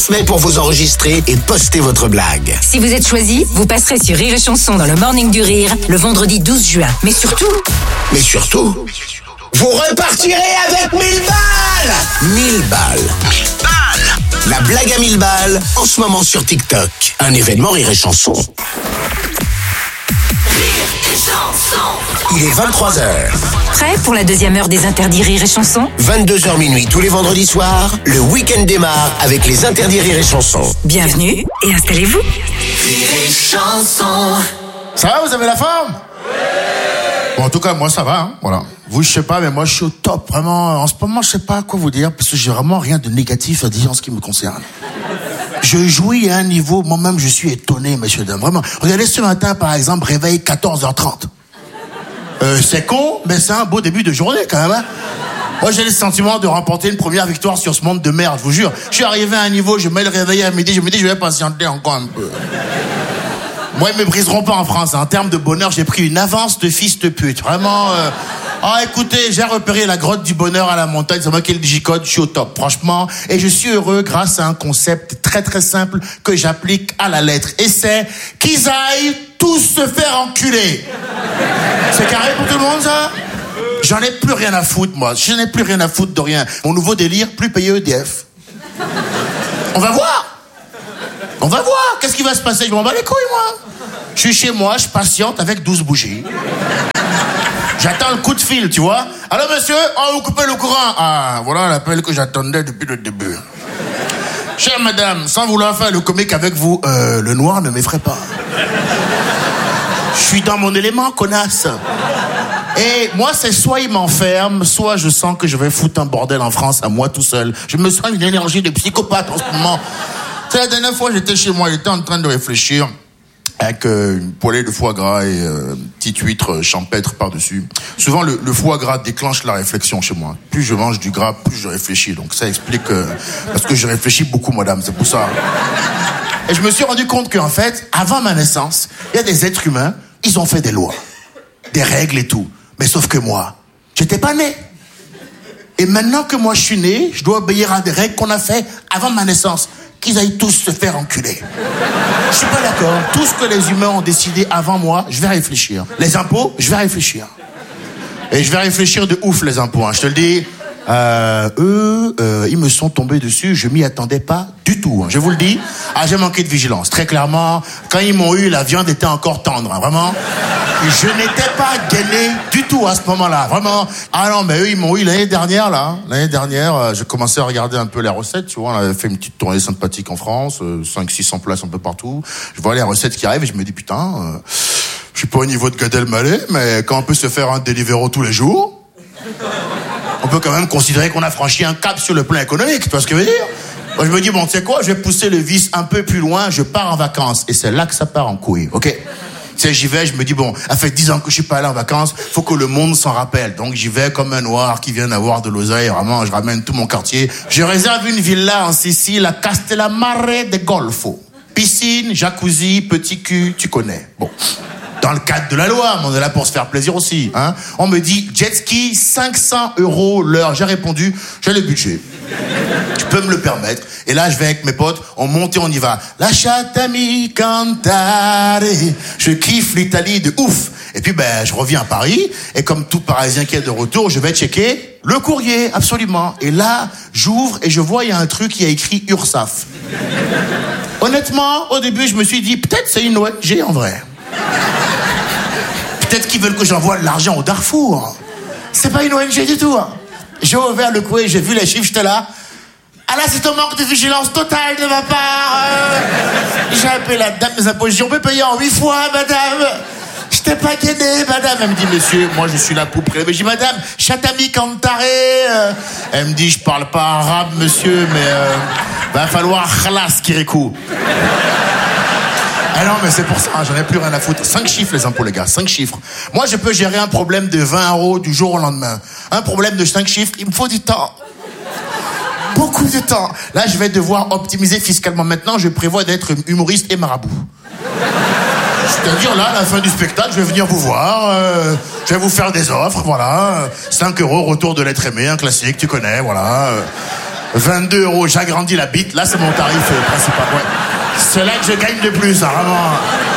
transmet pour vous enregistrer et poster votre blague. Si vous êtes choisi, vous passerez sur Rire et Chanson dans le Morning du Rire le vendredi 12 juin. Mais surtout, vous repartirez avec 1000 balles 1000 balles. La blague à 1000 balles, en ce moment sur TikTok. Un événement Rire et Chanson. Il est 23h. prêt pour la deuxième heure des interdits Rire et Chanson? 22h minuit tous les vendredis soirs, le week-end démarre avec les interdits Rire et Chanson. Bienvenue et installez-vous. Rire et Chanson. Ça va, vous avez la forme? Bon, en tout cas, moi, ça va, hein, voilà. Vous, je sais pas, mais moi, je suis au top, vraiment. En ce moment, je sais pas quoi vous dire, parce que j'ai vraiment rien de négatif à dire en ce qui me concerne. Je jouis à un niveau, moi-même, je suis étonné, messieurs, dames, vraiment. Regardez ce matin, par exemple, réveil 14h30. C'est con, mais c'est un beau début de journée, quand même, hein. Moi, j'ai le sentiment de remporter une première victoire sur ce monde de merde, je vous jure. Je suis arrivé à un niveau, je mets le réveil à midi, je me dis, je vais patienter encore un peu. Moi, ils me briseront pas en France. En termes de bonheur, j'ai pris une avance de fils de pute. Vraiment. Écoutez, j'ai repéré la grotte du bonheur à la montagne. C'est moi qui le digicode. Je suis au top, franchement. Et je suis heureux grâce à un concept très très simple que j'applique à la lettre. Et c'est qu'ils aillent tous se faire enculer. C'est carré pour tout le monde, ça? J'en ai plus rien à foutre, moi. Je n'ai plus rien à foutre de rien. Mon nouveau délire, plus payer EDF. On va voir. On va voir, qu'est-ce qui va se passer? Je m'en bats les couilles, moi. Je suis chez moi, je patiente avec 12 bougies. J'attends le coup de fil, tu vois. Allô, monsieur? Oh, vous coupez le courant. Ah, voilà l'appel que j'attendais depuis le début. Chère madame, sans vouloir faire le comique avec vous, le noir ne m'effraie pas. Je suis dans mon élément, connasse. Et moi, c'est soit il m'enferme, soit je sens que je vais foutre un bordel en France à moi tout seul. Je me sens une énergie de psychopathe en ce moment. C'est la dernière fois j'étais chez moi, j'étais en train de réfléchir avec une poêlée de foie gras et petite huître champêtre par-dessus. Souvent, le foie gras déclenche la réflexion chez moi. Plus je mange du gras, plus je réfléchis. Donc ça explique... parce que je réfléchis beaucoup, madame, c'est pour ça. Et je me suis rendu compte qu'en fait, avant ma naissance, il y a des êtres humains, ils ont fait des lois, des règles et tout. Mais sauf que moi, j'étais pas né. Et maintenant que moi je suis né, je dois obéir à des règles qu'on a fait avant ma naissance. Qu'ils aillent tous se faire enculer. Je suis pas d'accord. Tout ce que les humains ont décidé avant moi, je vais réfléchir. Les impôts, je vais réfléchir. Et je vais réfléchir de ouf, les impôts, hein. Je te le dis. Ils me sont tombés dessus, je m'y attendais pas du tout, hein. Je vous le dis. J'ai manqué de vigilance. Très clairement, quand ils m'ont eu, la viande était encore tendre, hein, vraiment. Je n'étais pas gainé du tout à ce moment-là, vraiment. Ah non, mais eux, ils m'ont eu l'année dernière, là. L'année dernière, j'ai commencé à regarder un peu les recettes, tu vois. On avait fait une petite tournée sympathique en France, 500-600 places un peu partout. Je vois les recettes qui arrivent et je me dis, putain, je suis pas au niveau de Gad Elmaleh, mais quand on peut se faire un Deliveroo tous les jours, on peut quand même considérer qu'on a franchi un cap sur le plan économique, tu vois ce que je veux dire? Moi, je me dis, bon, tu sais quoi, je vais pousser le vice un peu plus loin, je pars en vacances. Et c'est là que ça part en couille, ok? Tu sais, j'y vais, je me dis, bon, ça fait 10 ans que je suis pas allé en vacances, faut que le monde s'en rappelle. Donc j'y vais comme un noir qui vient d'avoir de l'oseille, vraiment, je ramène tout mon quartier. Je réserve une villa en Sicile, à Castellammare de Golfo. Piscine, jacuzzi, petit cul, tu connais. Bon. Dans le cadre de la loi, mais on est là pour se faire plaisir aussi, hein. On me dit, jet ski, 500 € l'heure. J'ai répondu, j'ai le budget. Je peux me le permettre. Et là, je vais avec mes potes, on monte et on y va. Lasciatemi cantare. Je kiffe l'Italie de ouf. Et puis, je reviens à Paris. Et comme tout Parisien qui est de retour, je vais checker le courrier, absolument. Et là, j'ouvre et je vois, il y a un truc qui a écrit URSAF. Honnêtement, au début, je me suis dit, peut-être c'est une ONG en vrai. Peut-être qu'ils veulent que j'envoie de l'argent au Darfour. C'est pas une ONG du tout, hein. J'ai ouvert le courrier, j'ai vu les chiffres, j'étais là. Ah là, c'est un manque de vigilance totale de ma part. J'ai appelé la dame des impôts, j'ai dit, on peut payer en 8 fois, madame. J'étais pas gainé, madame. Elle me dit, monsieur, moi je suis là pour prélever. Je dis, madame, Chatami Cantare. Elle me dit, je parle pas arabe, monsieur, mais va falloir khalas kirikou. Ah non, mais c'est pour ça, j'en ai plus rien à foutre. 5 chiffres, les impôts, les gars, 5 chiffres. Moi, je peux gérer un problème de 20 € du jour au lendemain. Un problème de 5 chiffres, il me faut du temps. Beaucoup de temps. Là, je vais devoir optimiser fiscalement. Maintenant, je prévois d'être humoriste et marabout. C'est-à-dire, là, à la fin du spectacle, je vais venir vous voir, je vais vous faire des offres, voilà. 5 € retour de l'être aimé, un classique, tu connais, voilà. 22 €, j'agrandis la bite. Là, c'est mon tarif principal. Ouais. C'est là que je gagne le plus, hein, vraiment.